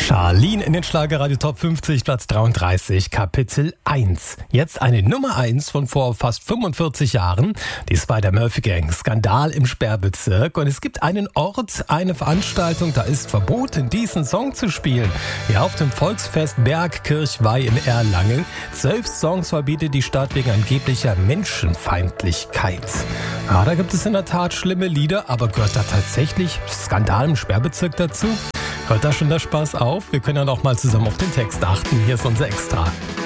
Charlene in den Schlagerradio Top 50, Platz 33, Kapitel 1. Jetzt eine Nummer 1 von vor fast 45 Jahren. Die Spider-Murphy-Gang, Skandal im Sperrbezirk. Und es gibt einen Ort, eine Veranstaltung, da ist verboten, diesen Song zu spielen. Hier auf dem Volksfest Bergkirchweih in Erlangen. 12 Songs verbietet die Stadt wegen angeblicher Menschenfeindlichkeit. Ja, da gibt es in der Tat schlimme Lieder, aber gehört da tatsächlich Skandal im Sperrbezirk dazu? Hört da schon der Spaß auf? Wir können ja noch mal zusammen auf den Text achten. Hier ist unser Extra.